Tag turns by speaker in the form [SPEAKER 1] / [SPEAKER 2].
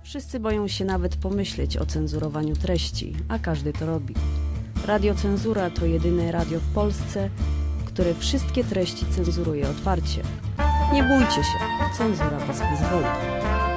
[SPEAKER 1] Wszyscy boją się nawet pomyśleć o cenzurowaniu treści, a każdy to robi. Radio Cenzura to jedyne radio w Polsce, które wszystkie treści cenzuruje otwarcie. Nie bójcie się, cenzura was wyzwoli.